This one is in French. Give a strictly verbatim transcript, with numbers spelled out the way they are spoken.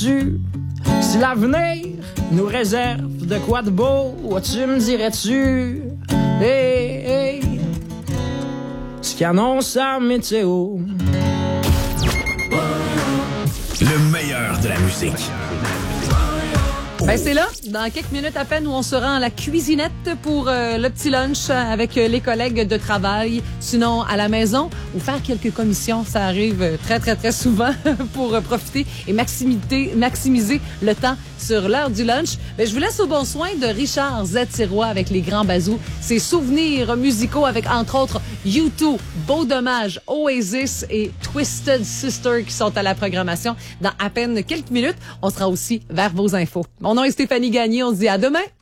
Si l'avenir nous réserve de quoi de beau, tu me dirais-tu? Hey, hey, ce qu'annonce la météo. Le meilleur de la musique. Ben c'est là, dans quelques minutes à peine, où on se rend à la cuisinette pour euh, le petit lunch avec euh, les collègues de travail. Sinon, à la maison, ou faire quelques commissions, ça arrive très, très, très souvent pour euh, profiter et maximiser, maximiser le temps sur l'heure du lunch. Ben, je vous laisse au bon soin de Richard Z. Sirois avec les grands bazous. Ses souvenirs musicaux avec, entre autres, U deux, Beau Dommage, Oasis et Twisted Sister qui sont à la programmation. Dans à peine quelques minutes, on sera aussi vers vos infos. Mon nom est Stéphanie Gagné. On se dit à demain.